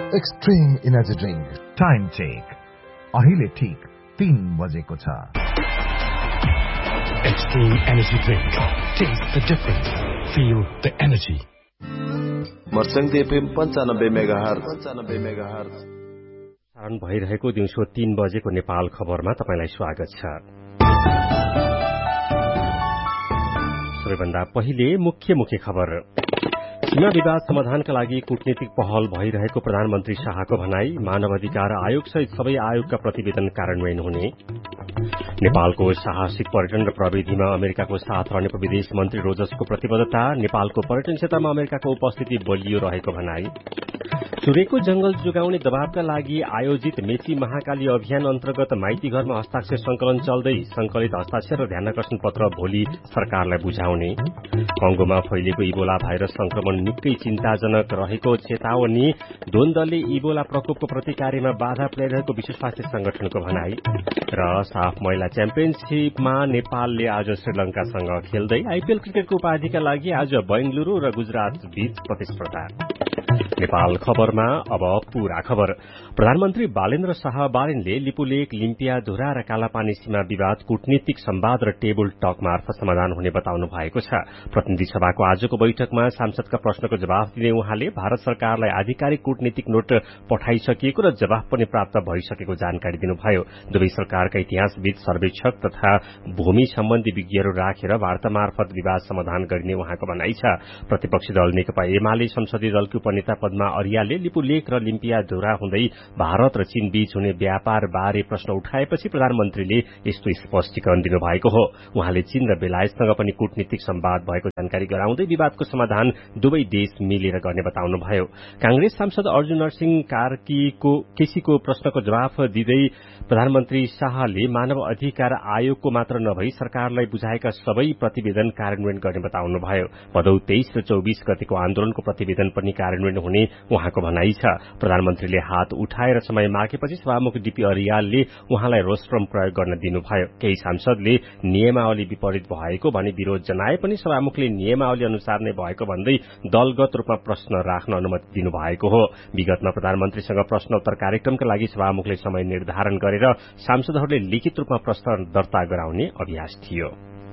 Extreme energy drink time check अहिले ठीक 3 बजेको छ। Extreme energy drink, test the difference, feel the energy. मर्सङ्गी FM 95 megahertz. प्रसारण भइरहेको दिउँसो 3 बजेको नेपाल खबरमा तपाईलाई स्वागत छ। सबैभन्दा पहिले मुख्य खबर। सीमा विवाद समाधानका लागि कूटनीतिक पहल भइरहेको प्रधानमन्त्री शाहको भनाई। मानव अधिकार आयोग सहित सबै आयोगका प्रतिवेदन कार्यान्वयन हुने। नेपालको साहसिक पर्यटन र प्रविधिमा अमेरिकाको साथ रहने विदेश मन्त्री रोजर्सको प्रतिबद्धता। नेपालको पर्यटन क्षेत्रमा अमेरिकाको उपस्थिति बलियो रहेको भनाई। चुरेको जंगल जोगाउने दबावका लागि आयोजित मेची महाकाली अभियान अन्तर्गत माइती घरमा हस्ताक्षर संकलन चल्दै। संकलित हस्ताक्षर र ध्यानाकर्षण पत्र भोलि सरकारलाई बुझाउने। कंगोमा फैलिएको इबोला भाइरस संक्रमण निकै चिन्ताजनक रहेको चेतावनी। द्वन्द्वले इबोला प्रकोपको प्रतिकार्यमा बाधा पुर्याइरहेको विश्व स्वास्थ्य संगठनको भनाई। र साफ महिला च्याम्पियनशीपमा नेपालले आज श्रीलंकासँग खेल्दै आईपीएल क्रिकेटको उपाधिका लागि आज बेंगलुरू र गुजरात बीच प्रतिस्पर्धा। नेपाल खबरमा अब पूरा खबर। प्रधानमन्त्री बालेन्द्र शाह बारेनले लिपुलेक, लिम्पियाधुरा र कालापानी सीमा विवाद कूटनीतिक संवाद र टेबल टक मार्फत समाधान हुने बताउनु भएको छ। प्रतिनिधि सभाको आजको बैठकमा सांसदका प्रश्नको जवाफ दिँदै उहाँले भारत सरकारलाई आधिकारिक कूटनीतिक नोट पठाइसकिएको र जवाफ पनि प्राप्त भइसकेको जानकारी दिनुभयो। दुवै सरकारका इतिहासविद, सर्वेक्षक तथा भूमि सम्बन्धी विज्ञहरू राखेर वार्ता मार्फत विवाद समाधान गरिने उहाँको भनाइ छ। प्रतिपक्षी दल नेकपा एमाले संसदीय दलकी उपनेता पद्मा अर्यालले लिपुलेक र लिम्पियाधुरा हुँदै भारत र चीन बीच हुने व्यापार बारे प्रश्न उठाएपछि प्रधानमन्त्रीले यस्तो स्पष्टीकरण दिनुभएको हो। उहाँले चीन र बेलायतसँग पनि कूटनीतिक संवाद भएको जानकारी गराउँदै विवादको समाधान दुवै देश मिलेर गर्ने बताउनुभयो। कांग्रेस सांसद अर्जुन नरसिंह केसीको प्रश्नको जवाफ दिँदै प्रधानमन्त्री शाहले मानव अधिकार आयोगको मात्र नभई सरकारलाई बुझाएका सबै प्रतिवेदन कार्यान्वयन गर्ने बताउनुभयो। भदौ 23 र 24 गतिको आन्दोलनको प्रतिवेदन पनि कार्यान्वयन हुने उहाँको भनाइ छ। प्रधानमन्त्रीले हात उठाएर समय मागेपछि सभामुख डीपी अर्यालले उहाँलाई रोस्ट्रम प्रयोग गर्न दिनुभयो। केही सांसदले नियमावली विपरीत भएको भनी विरोध जनाए पनि सभामुखले नियमावली अनुसार नै भएको भन्दै दलगत रूपमा प्रश्न राख्न अनुमति दिनुभएको हो। विगतमा प्रधानमन्त्रीसँग प्रश्नोत्तर कार्यक्रमका लागि सभामुखले समय निर्धारण गरेर सांसदहरूले लिखित रूपमा प्रश्न दर्ता गराउने अभ्यास थियो।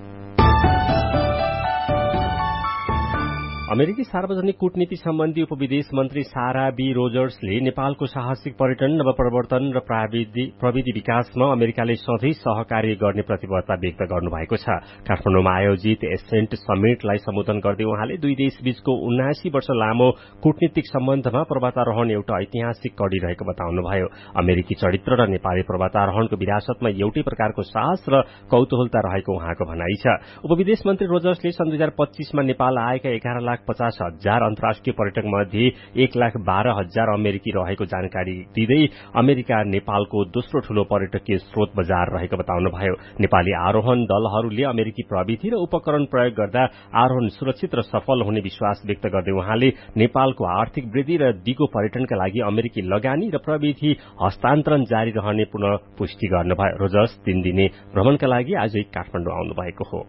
अमेरिकी सार्वजनिक कूटनीति सम्बन्धी उपविदेश मन्त्री सारा बी रोजर्सले नेपालको साहसिक पर्यटन, नवप्रवर्तन र प्रविधि विकासमा अमेरिकाले सधैँ सहकार्य गर्ने प्रतिबद्धता व्यक्त गर्नुभएको छ। काठमाडौँमा आयोजित एसेन्ट समिटलाई सम्बोधन गर्दै उहाँले दुई देशबीचको 79 वर्ष लामो कूटनीतिक सम्बन्धमा पर्वतारोहण एउटा ऐतिहासिक कडी रहेको बताउनुभयो। अमेरिकी चरित्र र नेपाली पर्वतारोहणको विरासतमा एउटै प्रकारको साहस र कौतूहलता रहेको उहाँको भनाइ छ। उपविदेश मन्त्री रोजर्सले सन् 2025 मा नेपाल आएका 11,50,000 अन्तर्राष्ट्रिय पर्यटक मध्ये 1,12,000 अमेरिकी रहेको जानकारी दिँदै अमेरिका नेपालको दोस्रो ठूलो पर्यटकीय स्रोत बजार रहेको बताउनुभयो। नेपाली आरोहण दलहरूले अमेरिकी प्रविधि र उपकरण प्रयोग गर्दा आरोहण सुरक्षित र सफल हुने विश्वास व्यक्त गर्दै उहाँले नेपालको आर्थिक वृद्धि र दिगो पर्यटनका लागि अमेरिकी लगानी र प्रविधि हस्तान्तरण जारी रहने पुनः पुष्टि गर्नुभयो। रोजर्स 3 दिने भ्रमणका लागि आज काठमाडौँ आउनुभएको हो।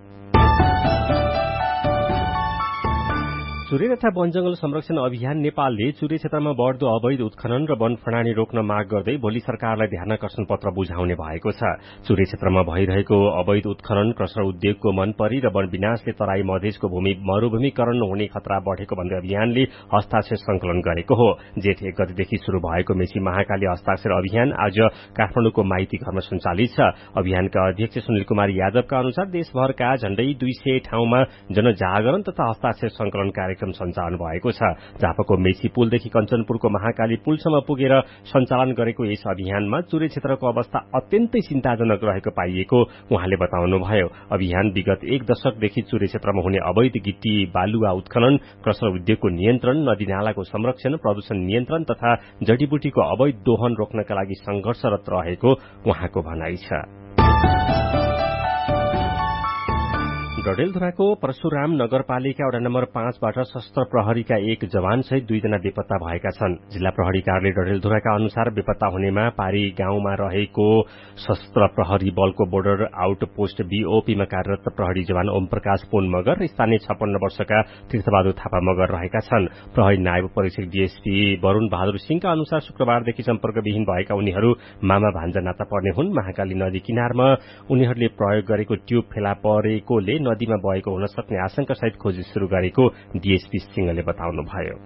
चुरे तथा वन जंगल संरक्षण अभियान नेपालले चुरे क्षेत्रमा बढ़दो अवैध उत्खनन र वन फडानी रोक्न माग गर्दै भोलि सरकारलाई ध्यानाकर्षण पत्र बुझाउने भएको छ। चुरे क्षेत्रमा भइरहेको अवैध उत्खनन, क्रसर उद्योगको मनपरी र वन विनाशले तराई मधेसको भूमि मरूभूमिकरण हुने खतरा बढ़ेको भन्दै अभियानले हस्ताक्षर संकलन गरेको हो। जेठ 1 गतेदेखि शुरू भएको मेची महाकाली हस्ताक्षर अभियान आज काठमाडौँको माइती घरमा सञ्चालित छ। अभियानका अध्यक्ष सुनिल कुमार यादवका अनुसार देशभरका झण्डै 200 ठाउँमा जनजागरण तथा हस्ताक्षर संकलन कार्यक्रम सञ्चालन भएको छ। झापाको मेची पुलदेखि कञ्चनपुरको महाकाली पुलसम्म पुगेर सञ्चालन गरेको यस अभियानमा चुरे क्षेत्रको अवस्था अत्यन्तै चिन्ताजनक रहेको पाइएको उहाँले बताउनुभयो। अभियान विगत 1 दशकदेखि चुरे क्षेत्रमा हुने अवैध गिट्टी बालुवा उत्खनन, क्रसर उद्योगको नियन्त्रण, नदी नालाको संरक्षण, प्रदूषण नियन्त्रण तथा जडीबुटीको अवैध दोहन रोक्नका लागि संघर्षरत रहेको उहाँको भनाइ छ। डडेलधुराको परशुराम नगरपालिका वडा नम्बर 5 बाट सशस्त्र प्रहरीका एक जवान सहित 2 जना बेपत्ता भएका छन्। जिल्ला प्रहरी कार्यालय डडेलधुराका अनुसार बेपत्ता हुनेमा पारी गाउँमा रहेको सशस्त्र प्रहरी बलको बोर्डर आउटपोस्ट बीओपीमा कार्यरत प्रहरी जवान ओम प्रकाश पोन मगर र स्थानीय 56 वर्षका तीर्थबहादुर थापा मगर रहेका छन्। प्रहरी नायब परीक्षक डीएसपी वरुण बहादुर सिंहका अनुसार शुक्रबारदेखि सम्पर्कविहीन भएका उनीहरू मामा भान्जा नाता पर्ने हुन्। महाकाली नदी किनारमा उनीहरूले प्रयोग गरेको ट्यूब फेला परेकोले नदीमा बहेको हुन सक्ने आशंका सहित खोजी शुरू गरेको डीएसपी सिंहले बताउनुभयो।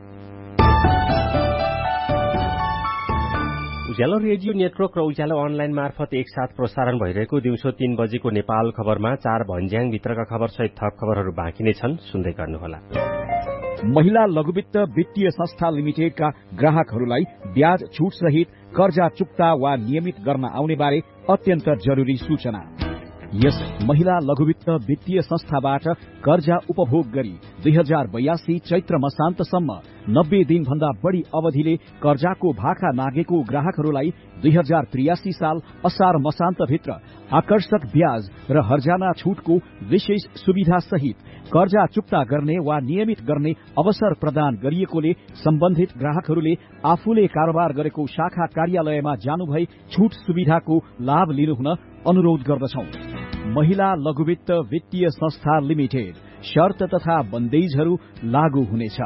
उज्यालो रेडियो नेटवर्क र उज्यालो अनलाइन मार्फत एकसाथ प्रसारण भइरहेको दिउँसो 3 बजेको नेपाल खबरमा 4 भन्ज्याङ भित्रका खबर सहित थप खबरहरू बाँकी नै छन्, सुन्दै गर्नुहोला। महिला लघुवित्त वित्तीय संस्था लिमिटेडका ग्राहकहरूलाई ब्याज छूट सहित कर्जा चुक्ता वा नियमित गर्न आउने बारे अत्यन्त जरुरी सूचना। यस महिला लघुवित्त वित्तीय संस्थाबाट कर्जा उपभोग गरी 2082 चैत्र मसान्तसम्म 90 दिनभन्दा बढ़ी अवधिले कर्जाको भाका नागेको ग्राहकहरूलाई 2083 साल असार मसान्तभित्र आकर्षक ब्याज र हर्जाना छूटको विशेष सुविधा सहित कर्जा चुक्ता गर्ने वा नियमित गर्ने अवसर प्रदान गरिएकोले सम्बन्धित ग्राहकहरूले आफूले कारोबार गरेको शाखा कार्यालयमा जानुभई छूट सुविधाको लाभ लिनुहुन अनुरोध गर्दछौं। महिला लघुवित्त वित्तीय संस्था लिमिटेड, शर्त तथा बन्देजहरू लागू हुनेछ।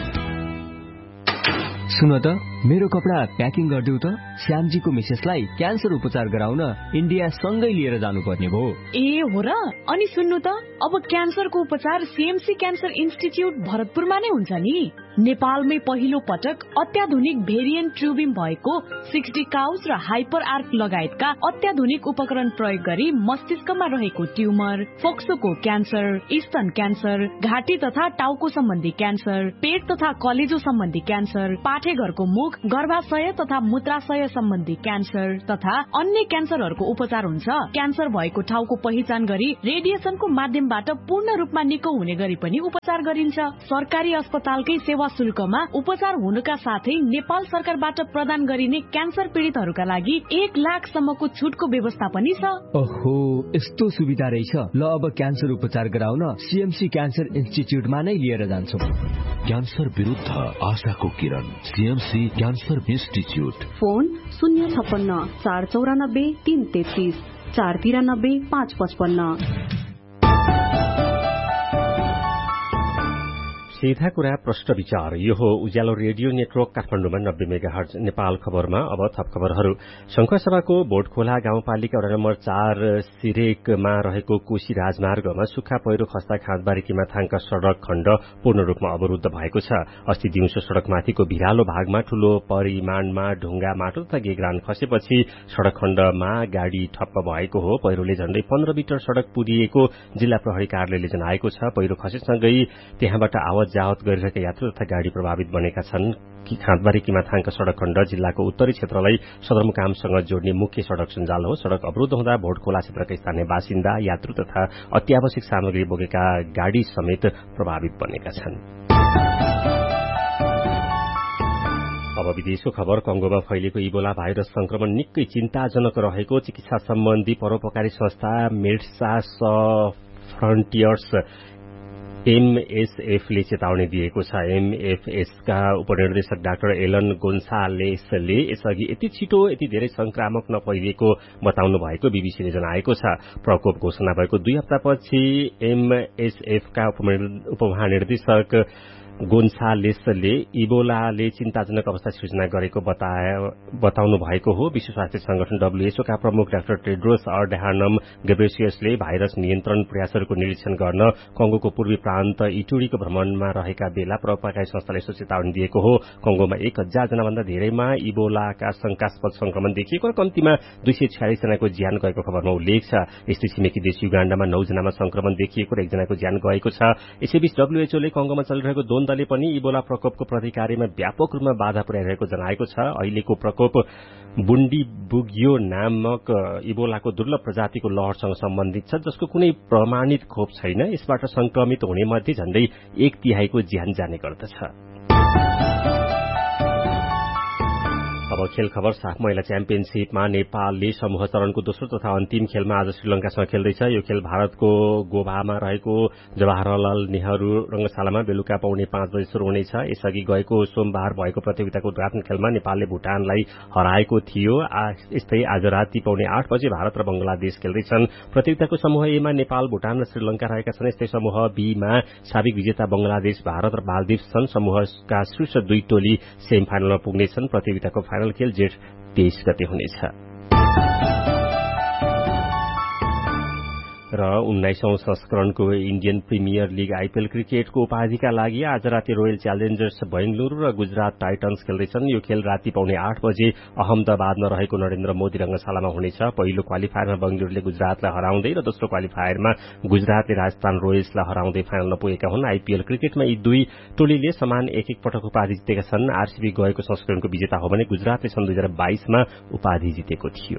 सुन त, मेरो कपडा प्याकिङ गरिदेऊ त। श्यामजीको मिसेसलाई क्यान्सर उपचार गराउन इन्डिया सँगै लिएर जानुपर्ने भयो। ए हो र? अनि सुन्नु त, अब क्यान्सरको उपचार सीएमसी क्यान्सर इन्स्टिच्युट भरतपुरमा नै हुन्छ नि। नेपालमै पहिलो पटक अत्याधुनिक भेरिएन्ट ट्युबिम भएको 60 काउज र हाइपर आर्क लगायतका अत्याधुनिक उपकरण प्रयोग गरी मस्तिष्कमा रहेको ट्युमर, फोक्सोको क्यान्सर, स्तन क्यान्सर, घाँटी तथा टाउको सम्बन्धी क्यान्सर, पेट तथा कलेजो सम्बन्धी क्यान्सर, पाठेघरको मुख, गर्भाशय तथा मूत्राशय सम्बन्धी क्यान्सर तथा अन्य क्यान्सरहरूको उपचार हुन्छ। क्यान्सर भएको ठाउँको पहिचान गरी रेडिएसनको माध्यमबाट पूर्ण रूपमा निको हुने गरी पनि उपचार गरिन्छ। सरकारी अस्पतालकै सेवा शुल्कमा उपचार हुनुका साथै नेपाल सरकारबाट प्रदान गरिने क्यान्सर पीड़ितहरूका लागि 1 लाखसम्मको छुटको व्यवस्था पनि छ। ओहो, यस्तो सुविधा रहेछ। ल, अब क्यान्सर उपचार गराउन सीएमसी क्यान्सर इन्स्टिच्युटमा नै लिएर जान्छौं। क्यान्सर विरुद्ध आशाको किरण, सीएमसी क्यान्सर इन्स्टिच्युट। फोन 056 494 333 493 555। सीधा कुरा प्रश्न विचार। यो हो उज्यालो रेडियो नेटवर्क काठमाडौँमा 90 मेगाहर्ज। नेपाल खबरमा अब थप खबरहरू। शंखसभाको बोटखोला गाउँपालिका वडा नम्बर 4 सिरेकमा रहेको कोशी राजमार्गमा सुक्खा पहिरो खस्दा खाँदबारी किमाथाङका सड़क खण्ड पूर्ण रूपमा अवरुद्ध भएको छ। अस्ति दिउँसो सड़कमाथिको भिरालो भागमा ठूलो परिमाणमा ढुङ्गा, माटो तथा गेग्रान खसेपछि सड़क खण्डमा गाड़ी ठप्प भएको हो। पहिरोले झण्डै 15 मिटर सड़क पुरिएको जिल्ला प्रहरी कार्यालयले जनाएको छ। पहिरो खसेसँगै त्यहाँबाट आवत जावत गरिरहेका यात्रु तथा गाड़ी प्रभावित बनेका छन्। खाँदबारी किमाथाङका सड़क खण्ड जिल्लाको उत्तरी क्षेत्रलाई सदरमुकामसँग जोड्ने मुख्य सड़क सञ्जाल हो। सड़क अवरुद्ध हुँदा भोटखोला क्षेत्रका स्थानीय बासिन्दा, यात्रु तथा अत्यावश्यक सामग्री बोकेका गाड़ी समेत प्रभावित बनेका छन्। अब विदेशको खबर। कंगोमा फैलिएको इबोला भाइरस संक्रमण निकै चिन्ताजनक रहेको चिकित्सा सम्बन्धी परोपकारी संस्था मेड्सास फ्रन्टियर्स एमएसएफले चेतावनी दिएको छ। एमएफएसका उपनिर्देशक डाक्टर एलन गोन्सालेसले यसअघि यति छिटो यति धेरै संक्रामक नफैलिएको बताउनु भएको बीबीसीले जनाएको छ। प्रकोप घोषणा भएको 2 हप्तापछि एमएसएफका उपमहानिर्देशक गोन्सालेसले इबोलाले चिन्ताजनक अवस्था सृजना गरेको बताउनु भएको हो। विश्व स्वास्थ्य संगठन WHO का प्रमुख डाक्टर टेड्रोस अढानम गेब्रेसियसले भाइरस नियन्त्रण प्रयासहरूको निरीक्षण गर्न कंगोको पूर्वी प्रान्त इटुरीको भ्रमणमा रहेका बेला परोपकारी संस्थाले यस्तो चेतावनी दिएको हो। कंगोमा 1000 जनाभन्दा धेरैमा इबोलाका शंकास्पद संक्रमण देखिएको र कम्तीमा 246 जनाको ज्यान गएको खबरमा उल्लेख छ। यस्तै छिमेकी देश युगाण्डामा 9 जनामा संक्रमण देखिएको र 1 जनाको ज्यान गएको छ। यसैबीच WHO ले कंगोमा चलिरहेको द्वन्द्वले पनि इबोला प्रकोपको प्रतिकार्यमा व्यापक रूपमा बाधा पुर्याइरहेको जनाएको छ। अहिलेको प्रकोप बुन्डीबुगियो नामक इबोलाको दुर्लभ प्रजातिको लहरसँग सम्बन्धित छ, जसको कुनै प्रमाणित खोप छैन। यसबाट संक्रमित हुने मध्ये झण्डै 1/3 ज्यान जाने गर्दछ। अब अब खेल खबर। साफ महिला च्याम्पियनशीपमा नेपालले समूह चरणको दोस्रो तथा अन्तिम खेलमा आज श्रीलंकासँग खेल्दैछ। यो खेल भारतको गोवामा रहेको जवाहरलाल नेहरू रंगशालामा बेलुका पौने 5 बजे शुरू हुनेछ। यसअघि गएको सोमबार भएको प्रतियोगिताको उद्घाटन खेलमा नेपालले भूटानलाई हराएको थियो। यस्तै आज राति पौने 8 बजे भारत र बंगलादेश खेल्दैछन्। प्रतियोगिताको समूह ए मा नेपाल, भूटान र श्रीलंका रहेका छन्। यस्तै समूह बी मा साबिक विजेता बंगलादेश, भारत र मालदिव छन्। समूहका शीर्ष 2 टोली सेमी फाइनलमा पुग्नेछन्। प्रतियोगिताको फाइनल खेल जेठ 23 गते हुनेछ। र 19औं संस्करणको इण्डियन प्रिमियर लीग आईपीएल क्रिकेटको उपाधिका लागि आज राति रोयल च्यालेन्जर्स बेंगलुरू र गुजरात टाइटन्स खेल्दैछन्। यो खेल राति पौने 8 बजे अहमदाबादमा रहेको नरेन्द्र मोदी रंगशालामा हुनेछ। पहिलो क्वालिफायरमा बेंगलुरूले गुजरातलाई हराउँदै र दोस्रो क्वालिफायरमा गुजरातले राजस्थान रोयल्सलाई हराउँदै फाइनलमा पुगेका हुन्। आईपीएल क्रिकेटमा यी 2 टोलीले समान एक पटक उपाधि जितेका छन्। आरसीबी गएको संस्करणको विजेता हो भने गुजरातले सन् 2022 मा उपाधि जितेको थियो।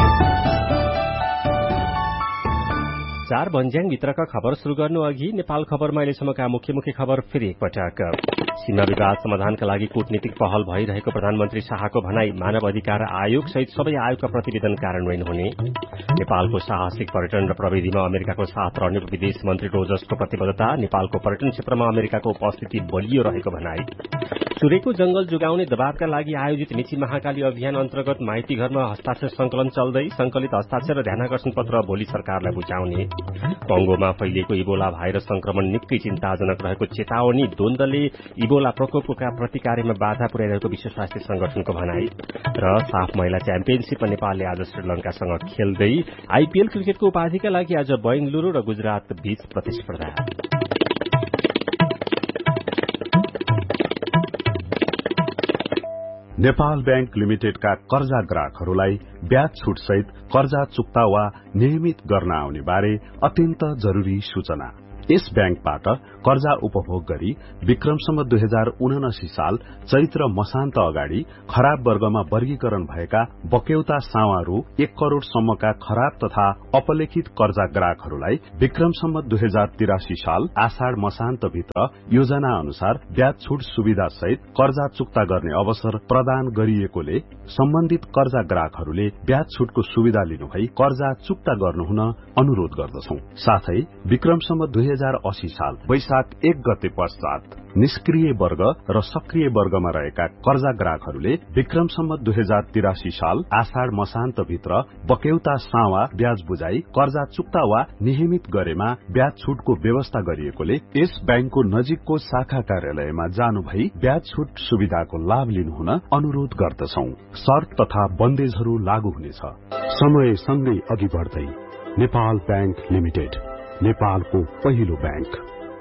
4 भन्ज्याङ भित्रका खबर शुरू गर्नु अघि नेपाल खबरमा अहिलेसम्मका मुख्य खबर फेरि एकपटक। सीमा विवाद समाधानका लागि कूटनीतिक पहल भइरहेको प्रधानमन्त्री शाहको भनाई। मानव अधिकार आयोग सहित सबै आयोगका प्रतिवेदन कार्यान्वयन हुने। नेपालको साहसिक पर्यटन र प्रविधिमा अमेरिकाको साथ रहने विदेश मन्त्री रोजर्सको प्रतिबद्धता। नेपालको पर्यटन क्षेत्रमा अमेरिकाको उपस्थिति बलियो रहेको भनाई। चुरेको जंगल जोगाउने दबावका लागि आयोजित मिची महाकाली अभियान अन्तर्गत माइती घरमा हस्ताक्षर संकलन चल्दै। संकलित हस्ताक्षर र ध्यानाकर्षण पत्र भोलि सरकारलाई बुझाउने। कंगोमा फैलिएको इबोला भाइरस संक्रमण निकै चिन्ताजनक रहेको चेतावनी। द्वन्द्वले इबोला प्रकोपको प्रतिकार्यमा बाधा पुर्याइरहेको विश्व स्वास्थ्य संगठनको भनाई। र साफ महिला च्याम्पियनशीपमा नेपालले आज श्रीलंकासँग खेल्दै। आईपीएल क्रिकेटको उपाधिका लागि आज बेंगलुरू र गुजरात बीच प्रतिस्पर्धा। नेपाल बैंक लिमिटेडका कर्जा ग्राहकहरूलाई ब्याज छुट सहित कर्जा चुक्ता वा नियमित गर्न आउने बारे अत्यन्त जरूरी सूचना। यस बैंकबाट कर्जा उपभोग गरी विक्रमसम्म 2079 साल चैत्र मसान्त अगाडि खराब वर्गमा वर्गीकरण भएका बक्यौता सावा रु 1 करोड़ सम्मका खराब तथा अपलेखित कर्जा ग्राहकहरूलाई विक्रमसम्म 2083 साल आषाढ़ मसान्त भित्र योजना अनुसार ब्याज छुट सुविधा सहित कर्जा चुक्ता गर्ने अवसर प्रदान गरिएकोले सम्बन्धित कर्जा ग्राहकहरूले ब्याज छुटको सुविधा लिनुभई कर्जा चुक्ता गर्नुहुन अनुरोध गर्दछौं। साथै विक्रमसम्म 2080 साल वैशाख 1 गते पश्चात निष्क्रिय वर्ग र सक्रिय वर्गमा रहेका कर्जा ग्राहकहरूले विक्रमसम्म 2083 साल आषाढ़ मसान्त भित्र बक्यौता सावा ब्याज बुझाई कर्जा चुक्ता वा नियमित गरेमा ब्याज छुटको व्यवस्था गरिएकोले यस बैंकको नजिकको शाखा कार्यालयमा जानु भई ब्याज छुट सुविधाको लाभ लिनुहुन अनुरोध गर्दछौं। शर्त तथा बन्देजहरू लागू हुनेछ। समय सँगै अघि बढ्दै नेपाल बैंक लिमिटेड, नेपालको पहिलो बैंक।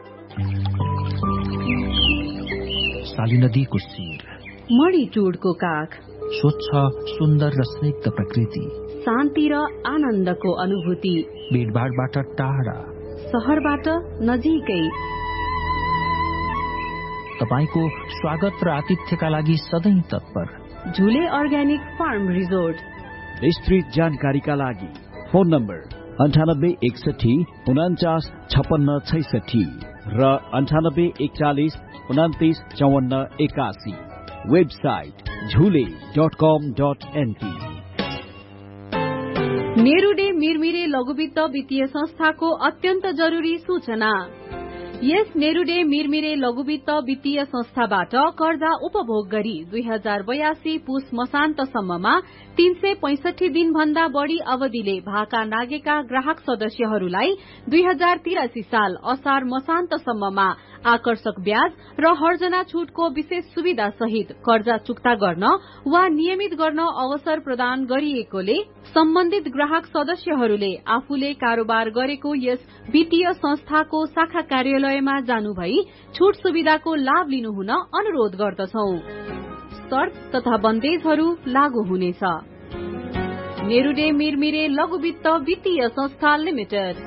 साली नदीको शिर, मणिटुडको काख, स्वच्छ सुन्दर र स्निग्ध प्रकृति, शान्ति र आनन्दको अनुभूति, भीडभाडबाट टाढा, शहरबाट नजिकै। तपाईको स्वागत र आतिथ्यका लागि सधैं तत्पर। झुले अर्ग्यानिक फार्म रिजोर्ट। विस्तृत जानकारीका लागि फोन नम्बर 98 61 49 56 66 र 98 41 29 54 81। वेबसाइट झुले.com.np। नेरूडे मिरमिरे लघुवित्त वित्तीय संस्थाको अत्यन्त जरूरी सूचना। यस नेरूडे मिरमिरे लघुवित्त वित्तीय संस्थाबाट कर्जा उपभोग गरी 2082 पुस मसान्तसम्ममा 365 दिन भन्दा बढ़ी अवधिले भाका नागेका ग्राहक सदस्यहरूलाई 2083 साल असार मसान्तसम्ममा आकर्षक ब्याज र हर्जना छूटको विशेष सुविधा सहित कर्जा चुक्ता गर्न वा नियमित गर्न अवसर प्रदान गरिएकोले सम्बन्धित ग्राहक सदस्यहरूले आफूले कारोबार गरेको यस वित्तीय संस्थाको शाखा कार्यालयमा जानु भई छूट सुविधाको लाभ लिनुहुन अनुरोध गर्दछौं। शर्त तथा बन्देजहरू लागू हुनेछ। नेरूडे मिरमिरे लघुवित्त वित्तीय संस्था लिमिटेड।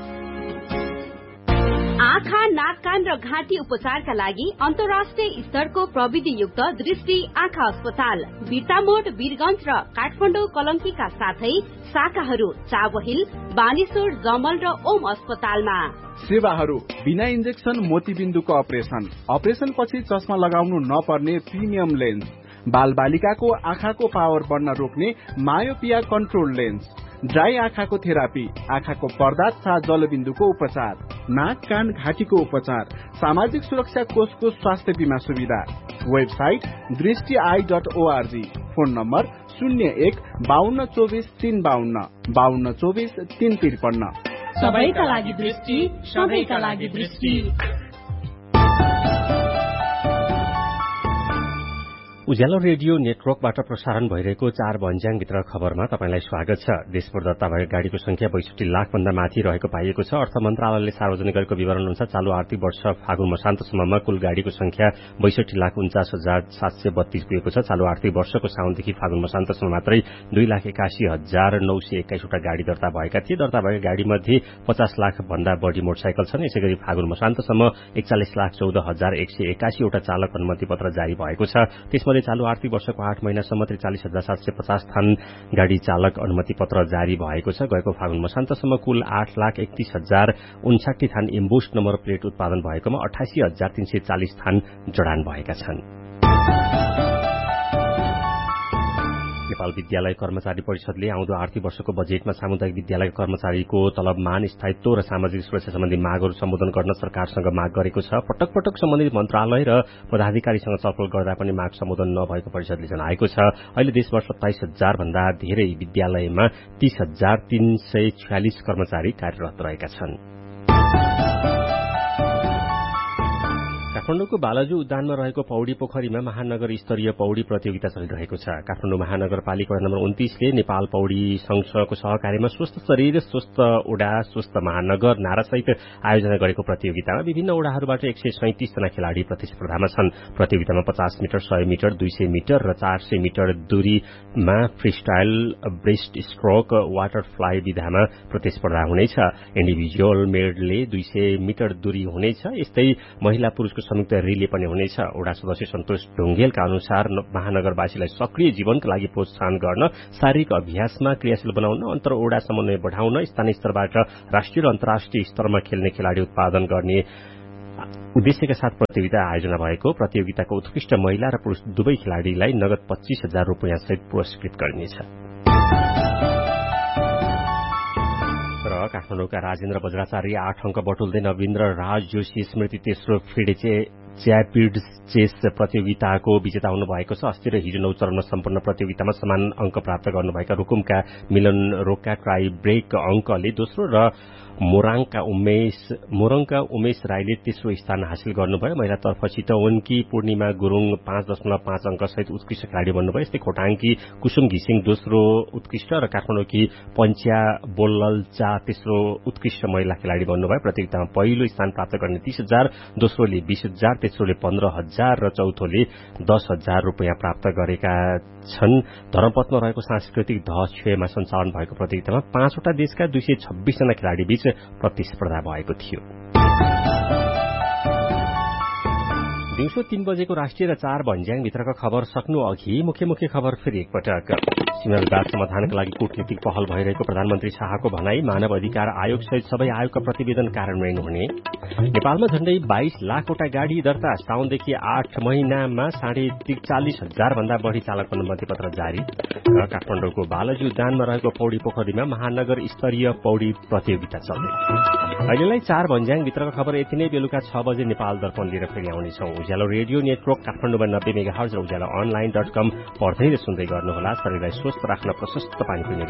आँखा, नाक, कान र घाँटी उपचारका लागि अन्तर्राष्ट्रिय स्तरको प्रविधियुक्त दृष्टि आँखा अस्पताल बिर्तामोड, वीरगंज र काठमाडौँ कलंकीका साथै शाखाहरू चाबहिल, बानेश्वर, जमल र ओम अस्पतालमा। सेवाहरू बिना इन्जेक्सन मोतीबिन्दुको अपरेसन पछि चस्मा लगाउनु नपर्ने प्रिमियम लेन्स, बालबालिकाको आँखाको पावर बढ्न रोक्ने मायोपिया कन्ट्रोल लेन्स, ड्राई आँखाको थेरापी, आँखाको पर्दा तथा जलबिन्दुको उपचार, नाक कान घाँटीको उपचार, सामाजिक सुरक्षा कोषको स्वास्थ्य बीमा सुविधा। Website दृष्टि.org, phone number 01-5224-352, 5224-353। सबैका लागि दृष्टि, सबैका लागि दृष्टि। उज्यालो रेडियो नेटवर्कबाट प्रसारण भइरहेको 4 भन्ज्याङभित्र खबरमा तपाईंलाई स्वागत छ। देशभर दर्ता भएको गाड़ीको संख्या 62 लाख भन्दा माथि रहेको पाइएको छ। अर्थ मन्त्रालयले सार्वजनिक गरेको विवरण अनुसार चालू आर्थिक वर्ष फागुन मसान्तसम्ममा कुल गाड़ीको संख्या 62,49,732 पुगेको छ। चालू आर्थिक वर्षको साउनदेखि फागुन मसान्तसम्म मात्रै 2,81,921 वटा गाड़ी दर्ता भएका थिए। दर्ता भएका गाड़ीमध्ये 50 लाख भन्दा बढ़ी मोटरसाइकल छन्। यसैगरी फागुन मसान्तसम्म 41,14,181 वटा चालक अनुमति पत्र जारी भएको छ। त्यसमध्ये चालू आर्थिक वर्षको 8 महिनासम्म 43,750 थान गाड़ी चालक अनुमति पत्र जारी भएको छ। गएको फागुन मसान्तसम्म कुल 8,31,059 थान इम्बोस्ड नम्बर प्लेट उत्पादन भएकोमा 88,340 थान जडान भएका छन्। नेपाल विद्यालय कर्मचारी परिषदले आउँदो आर्थिक वर्षको बजेटमा सामुदायिक विद्यालय कर्मचारीको तलबमान, स्थायित्व र सामाजिक सुरक्षा सम्बन्धी मागहरू सम्बोधन गर्न सरकारसँग माग गरेको छ। पटक पटक सम्बन्धित मन्त्रालय र पदाधिकारीसँग छलफल गर्दा पनि माग सम्बोधन नभएको परिषदले जनाएको छ। अहिले देशभर 27,000 भन्दा धेरै विद्यालयमा 30,346 कर्मचारी कार्यरत रहेका छन्। काठमाडौँको बालाजु उद्यानमा रहेको पौडी पोखरीमा महानगर स्तरीय पौडी प्रतियोगिता चलिरहेको छ। काठमाडौँ महानगरपालिका नम्बर 29ले नेपाल पौडी संघको सहकार्यमा स्वस्थ शरीर, स्वस्थ ओडा, स्वस्थ महानगर नारासहित आयोजना गरेको प्रतियोगितामा विभिन्न ओडाहरूबाट 137 जना खेलाड़ी प्रतिस्पर्धामा छन्। प्रतियोगितामा 50 मिटर, 100 मिटर, 200 मिटर र 400 मिटर दूरीमा फ्रीस्टाइल, ब्रेस्ट स्ट्रोक, वाटरफ्लाई विधामा प्रतिस्पर्धा हुनेछ। इन्डिभिजुअल मेडले 200 मिटर दूरी हुनेछ। यस्तै महिला पुरुषको संयुक्त रिले पनि हुनेछ। ओडा सदस्य सन्तोष ढुङ्गेलका अनुसार महानगरवासीलाई सक्रिय जीवनका लागि प्रोत्साहन गर्न, शारीरिक अभ्यासमा क्रियाशील बनाउन, अन्तर ओडा समन्वय बढ़ाउन, स्थानीय स्तरबाट राष्ट्रिय र अन्तर्राष्ट्रिय स्तरमा खेल्ने खेलाड़ी उत्पादन गर्ने उद्देश्यका साथ प्रतियोगिता आयोजना भएको। प्रतियोगिताको उत्कृष्ट महिला र पुरूष दुवै खेलाड़ीलाई नगद 25,000 रुपियाँ सहित पुरस्कृत गरिनेछ। र काठमाडौँका राजेन्द्र बज्राचार्य 8 अंक बटुल्दै नवीन्द्र राज जोशी स्मृति तेस्रो फिडे च्यापिड चेस प्रतियोगिताको विजेता हुनुभएको छ। अस्ति र हिजो 9 चरणमा सम्पन्न प्रतियोगितामा समान अंक प्राप्त गर्नुभएका रुकुमका मिलन रोका ट्राई ब्रेक अंकले दोस्रो र मोरङका उमेश राईले तेस्रो स्थान हासिल गर्नुभयो। महिलातर्फ चितवनकी पूर्णिमा गुरूङ 5.5 अंक सहित उत्कृष्ट खेलाड़ी बन्नुभयो। यस्तै खोटाङकी कुसुम घिसिङ दोस्रो उत्कृष्ट र काठमाडौँकी पञ्च्या बोल्ललचा तेस्रो उत्कृष्ट महिला खेलाड़ी बन्नुभयो। प्रतियोगितामा पहिलो स्थान प्राप्त गर्ने 30,000, दोस्रोले 20,000, तेस्रोले 15,000 र चौथोले 10,000 रुपियाँ प्राप्त गरेका छन्। धर्मपथमा रहेको सांस्कृतिक धक्षमा सञ्चालन भएको प्रतियोगितामा 5 वटा देशका 226 जना खेलाड़ी बीच प्रतिस्पर्धा भएको थियो। दिउँसो 3 बजेको राष्ट्रिय र 4 भन्ज्याङभित्रका खबर सक्नु अघि मुख्य खबर फेरि एकपटक। सीमा विवाद समाधानका लागि कूटनीतिक पहल भइरहेको प्रधानमन्त्री शाहको भनाई। मानव अधिकार आयोग सहित सबै आयोगका प्रतिवेदन कार्यान्वयन हुने। नेपालमा झण्डै 22 लाखवटा गाड़ी दर्ता। साउनदेखि 8 महिनामा 43,000 भन्दा बढ़ी चालक अनुमति पत्र जारी। र काठमाडौँको बालाजु उद्यानमा रहेको पौडी पोखरीमा महानगर स्तरीय पौडी प्रतियोगिता चल्दै। अहिलेलाई 4 भन्ज्याङभित्रका खबर यति नै। बेलुका 6 बजे नेपाल दर्पण लिएर फेरि आउनेछौं। उज्यालो रेडियो नेटवर्क काठमाडौँमा 90 मेगाहर्ज र उज्यालो online.com पढ्दै र सुन्दै गर्नुहोला। शरीरलाई स्वस्थ राख्न प्रशस्त पानी पिउने